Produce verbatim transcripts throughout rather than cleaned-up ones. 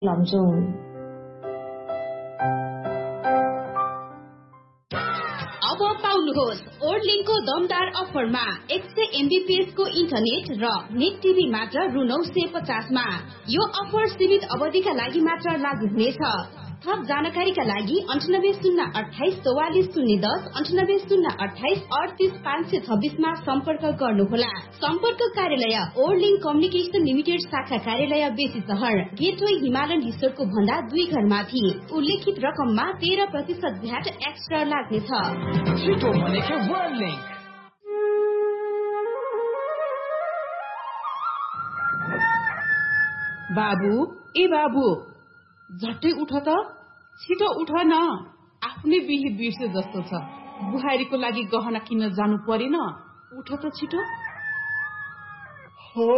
लमजुङ। अब पाउनुहोस् ओर्लिङको दमदार अफरमा एक सय एमबीपीएस को इन्टरनेट र नेट टिभी मात्र रु नौ सय पचासमा। यो अफर सीमित अवधिका लागि मात्र लागू हुनेछ। थप जानकारीका लागि अन्ठानब्बे शून्य अठाइस चौवालिस शून्य दस अन्ठानब्बे शून्य अठाइस अडतिस पाँच सय छब्बीसमा सम्पर्क गर्नुहोला। सम्पर्क कार्यालय ओर्लिङ कम्युनिकेसन लिमिटेड शाखा कार्यालय बेसी सहर गेटवे हिमालयन रिसोर्टको भन्दा दुई घर माथि। उल्लेखित रकममा तेह्र प्रतिशत भ्याट एक्स्ट्रा लाग्नेछ। बाबु ए बाबु झट्टै उठ त, छिटो उठ न। आफ्नै बिहे बिर्से जस्तो छ। बुहारीको लागि गहना किन्न जानु परेन। उठ त छिटो। हो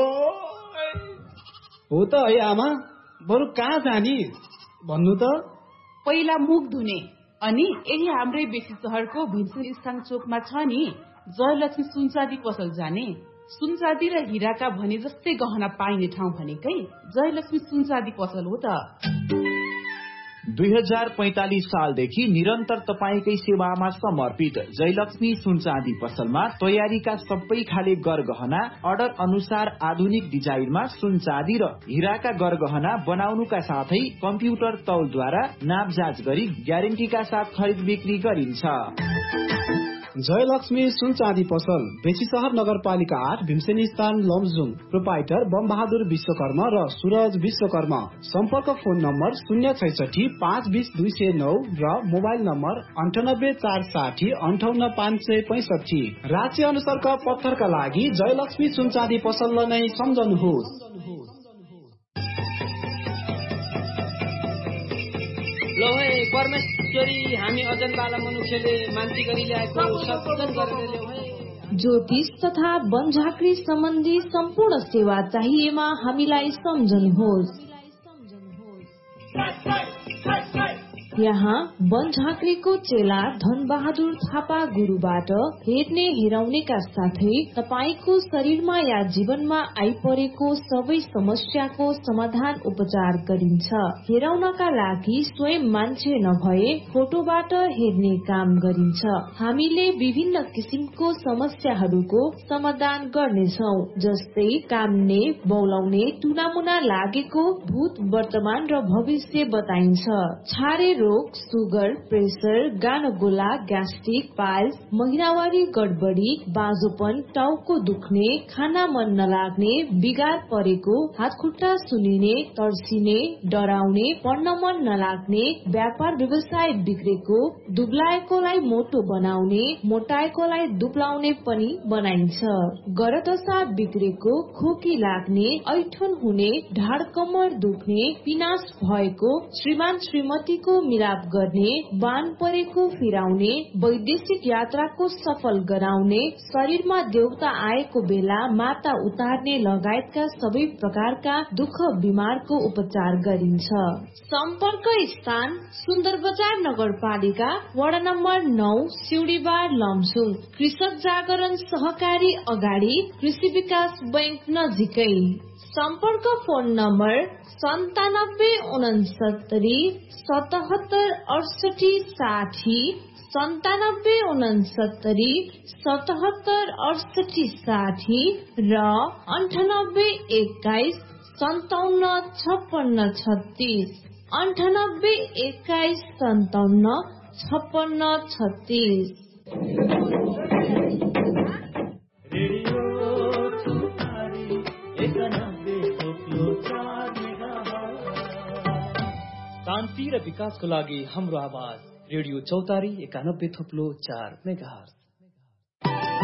हो त है आमा, बरु कहाँ जाने भन्नु त। पहिला मुख धुने, अनि यही हाम्रै बेसी सहरको भिन्सन स्थान चोकमा छ नि जयलक्ष्मी सुनचाँदी पसल जाने। सुनचाँदी र हिराका भने जस्तै गहना पाइने ठाउँ भनेकै जयलक्ष्मी सुनचाँदी पसल हो त। दुई हजार पैंतालिस सालदेखि निरन्तर तपाईकै सेवामा समर्पित जयलक्ष्मी सुनचाँदी पसलमा तयारीका सबै खाले गरगहना अर्डर अनुसार आधुनिक डिजाइनमा सुनचाँदी र हिराका गरगहना बनाउनुका साथै कम्प्युटर तौलद्वारा नाप जाँच गरी ग्यारेन्टीका साथ खरिद बिक्री गरिन्छ। जयलक्ष्मी सुनचाँदी पसल बेसी सहर नगरपालिका आठ भीमसेनी स्थान लमजुङ। प्रोपाइटर बम बहादुर विश्वकर्मा र सूरज विश्वकर्मा। सम्पर्क फोन नम्बर शून्य छैसठी पाँच बीस दुई सय नौ र मोबाइल नम्बर अन्ठानब्बे चार साठी अन्ठाउन्न पाँच सय पैसठी। राज्य अनुसारका पत्थरका लागि जयलक्ष्मी सुनचाँदी पसललाई नै सम्झनुहोस्। लो है परमेश्वरी, हामी अजनवाला मनुष्यले मान्ति गरी ल्याएको सत्संग गरेर ल्याऊ है। ज्योतिष तथा वन झाँक्री सम्बन्धी सम्पूर्ण सेवा चाहिएमा हामीलाई सम्झनुहोस्। यहाँ वन झाँक्रीको चेला धन बहादुर थापा गुरुबाट हेर्ने हेराउनेका साथै तपाईको शरीरमा या जीवनमा आइपरेको सबै समस्याको समाधान उपचार गरिन्छ। हेराउनका लागि स्वयं मान्छे नभए फोटोबाट हेर्ने काम गरिन्छ। हामीले विभिन्न किसिमको समस्याहरूको समाधान गर्नेछौ, जस्तै काम्ने, बौलाउने, टुनामुना लागेको, भूत, वर्तमान र भविष्य बताइन्छ। छारे रोग, सुगर, प्रेसर, गानगोला, ग्यास्ट्रिक, पाइल्स, महिनावारी गडबडी, बाँझोपन, टाउको दुख्ने, खाना मन नलाग्ने, बिगार परेको, हातखुट्टा सुनिने, तर्सिने, डराउने, पढ्न मन नलाग्ने, व्यापार व्यवसाय बिग्रेको, दुब्लाएकोलाई मोटो बनाउने, मोटाएकोलाई दुब्लाउने पनि बनाइन्छ। गरदशा बिग्रेको, खोकी लाग्ने, ऐठन हुने, ढाड कमर दुख्ने, पिनास भएको, श्रीमान श्रीमतीको मिलाप गर्ने, बान परेको फिराउने, वैदेशिक यात्राको सफल गराउने, शरीरमा देवता आएको बेला माता उतार्ने लगायतका सबै प्रकारका दुःख बिमारको उपचार गरिन्छ। सम्पर्क स्थान सुन्दर बजार नगरपालिका वडा नम्बर नौ सिउडीबार लमजुङ। कृषक जागरण सहकारी अगाडि कृषि विकास बैंक नजिकै। सम्पर्क फोन नम्बर सन्तानब्बे उनसत्तरी सतहत्तर अडसठी साठी सन्तानब्बे उनसत्तरी सतहत्तर अडसठी साठी र अन्ठानब्बे एक्काइस सन्ताउन्न छप्पन्न छत्तीस अन्ठानब्बे एक्काइस सन्ताउन्न छप्पन्न छत्तीस। शान्ति र विकासको लागि हाम्रो आवाज रेडियो चौतारी एकानब्बे थोप्लो चार मेगाहर्ज।